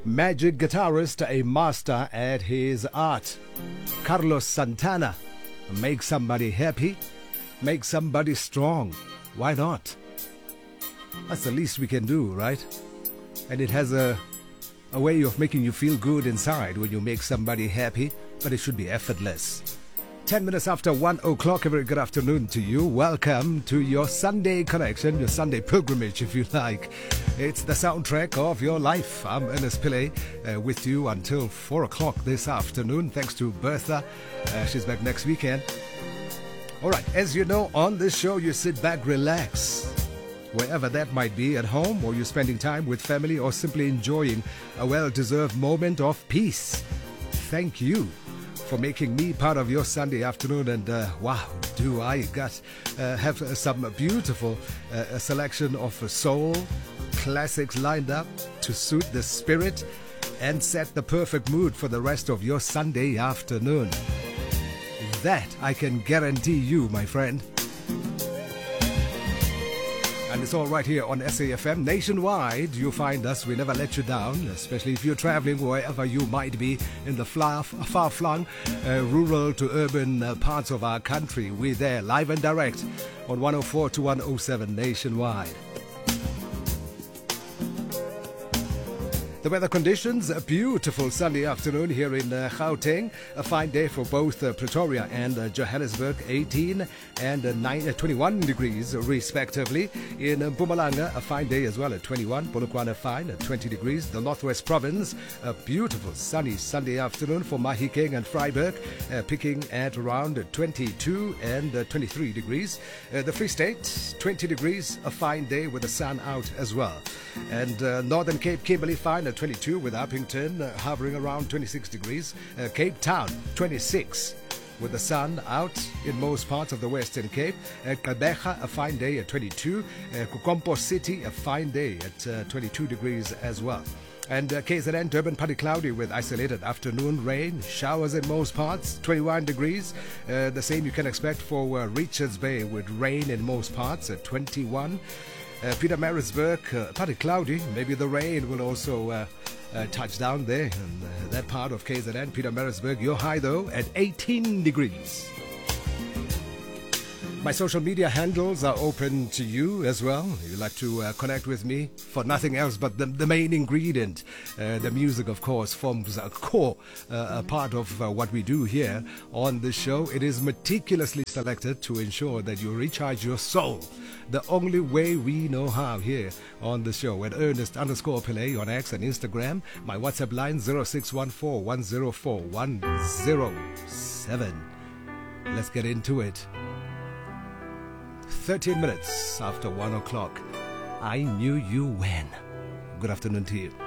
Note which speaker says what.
Speaker 1: Magic guitarist, a master at his art. Carlos Santana. Make somebody happy, make somebody strong. Why not? That's the least we can do, right? And it has a way of making you feel good inside when you make somebody happy, but it should be effortless. 10 minutes after 1 o'clock, a very good afternoon to you. Welcome to your Sunday connection, your Sunday pilgrimage, if you like. It's the soundtrack of your life. I'm Ernest Pillay with you until 4 o'clock this afternoon. Thanks to Bertha. She's back next weekend. All right, as you know, on this show, you sit back, relax. Wherever that might be, at home, or you're spending time with family, or simply enjoying a well-deserved moment of peace. Thank you for making me part of your Sunday afternoon. And wow, do I have some beautiful selection of soul classics lined up to suit the spirit and set the perfect mood for the rest of your Sunday afternoon. That I can guarantee you, my friend. And it's all right here on SAFM. Nationwide, you find us. We never let you down, especially if you're traveling wherever you might be in the far-flung, rural to urban parts of our country. We're there, live and direct, on 104 to 107 nationwide. The weather conditions, a beautiful sunny afternoon here in Gauteng. A fine day for both Pretoria and Johannesburg, 18 and 21 degrees respectively. In Mpumalanga, a fine day as well at 21. Polokwane fine at 20 degrees. The Northwest Province, a beautiful sunny Sunday afternoon for Mahikeng and Vryburg, picking at around 22 and 23 degrees. The Free State, 20 degrees, a fine day with the sun out as well. And Northern Cape, Kimberley fine at 22, with Uppington hovering around 26 degrees. Cape Town, 26, with the sun out in most parts of the Western Cape. Gqeberha, a fine day at 22. Kukompo City, a fine day at 22 degrees as well. And KZN, Durban, partly cloudy with isolated afternoon rain, showers in most parts, 21 degrees. The same you can expect for Richards Bay, with rain in most parts at 21. Pietermaritzburg, partly cloudy. Maybe the rain will also touch down there in that part of KZN. Pietermaritzburg, your high though at 18 degrees. My social media handles are open to you as well. If you'd like to connect with me for nothing else but the main ingredient. The music, of course, forms a core part of what we do here on the show. It is meticulously selected to ensure that you recharge your soul the only way we know how here on the show. At Ernest_Pillay on X and Instagram. My WhatsApp line 0614 104 107. Let's get into it. 13 minutes after 1 o'clock. I knew you when. Good afternoon to you.